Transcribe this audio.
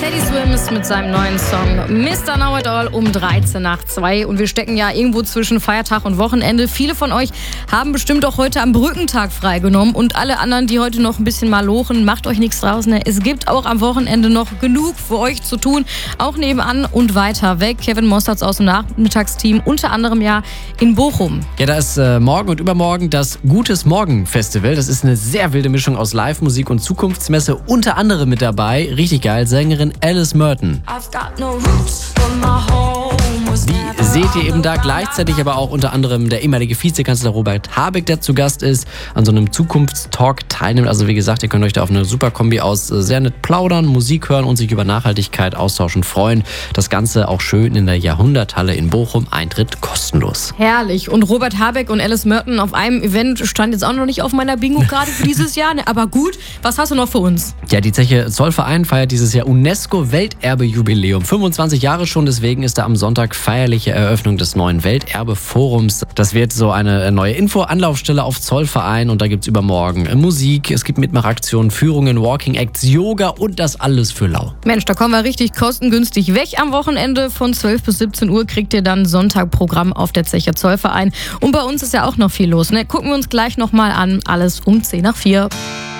Teddy Swims mit seinem neuen Song Mr. Know It All um 1:13. Und wir stecken ja irgendwo zwischen Feiertag und Wochenende. Viele von euch haben bestimmt auch heute am Brückentag freigenommen. Und alle anderen, die heute noch ein bisschen mal lochen, macht euch nichts draus. Ne? Es gibt auch am Wochenende noch genug für euch zu tun. Auch nebenan und weiter weg. Kevin Mosterz aus dem Nachmittagsteam, unter anderem ja in Bochum. Ja, da ist morgen und übermorgen das Gutes Morgen Festival. Das ist eine sehr wilde Mischung aus Live-Musik und Zukunftsmesse. Unter anderem mit dabei, richtig geil, Sängerin Alice Merton. Die seht ihr eben da, gleichzeitig aber auch unter anderem der ehemalige Vizekanzler Robert Habeck, der zu Gast ist, an so einem Zukunftstalk teilnimmt. Also wie gesagt, ihr könnt euch da auf eine super Kombi aus sehr nett plaudern, Musik hören und sich über Nachhaltigkeit austauschen, freuen. Das Ganze auch schön in der Jahrhunderthalle in Bochum, Eintritt kostenlos. Herrlich. Und Robert Habeck und Alice Merton auf einem Event stand jetzt auch noch nicht auf meiner Bingo-Karte für dieses Jahr. Aber gut, was hast du noch für uns? Ja, die Zeche Zollverein feiert dieses Jahr UNESCO-Welterbe-Jubiläum. 25 Jahre schon, deswegen ist da am Sonntag feierliche Eröffnung des neuen Welterbe-Forums. Das wird so eine neue Info-Anlaufstelle auf Zollverein und da gibt's übermorgen Musik, es gibt Mitmachaktionen, Führungen, Walking-Acts, Yoga und das alles für lau. Mensch, da kommen wir richtig kostengünstig weg am Wochenende. Von 12 bis 17 Uhr kriegt ihr dann Sonntagprogramm auf der Zeche Zollverein. Und bei uns ist ja auch noch viel los. Ne? Gucken wir uns gleich nochmal an. Alles um 3:10.